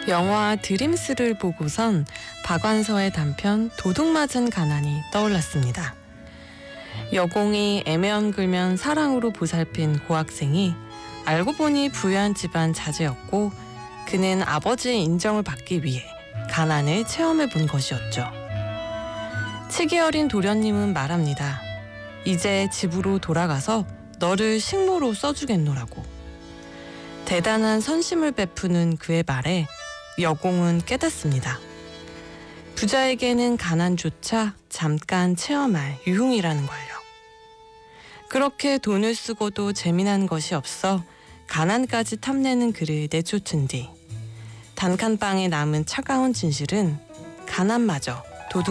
영화 드림스를 보고선 박완서의 단편 도둑맞은 가난이 떠올랐습니다. 여공이 애매언글면 사랑으로 보살핀 고학생이 알고 보니 부유한 집안 자제였고 그는 아버지의 인정을 받기 위해 가난을 체험해 본 것이었죠. 치기 어린 도련님은 말합니다. 이제 집으로 돌아가서 너를 식모로 써주겠노라고. 대단한 선심을 베푸는 그의 말에 여공은 깨닫습니다. 부자에게는 가난조차 잠깐 체험할 유흥이라는 걸요. 그렇게 돈을 쓰고도 재미난 것이 없어 가난까지 탐내는 그를 내쫓은 뒤 단칸방에 남은 차가운 진실은 가난마저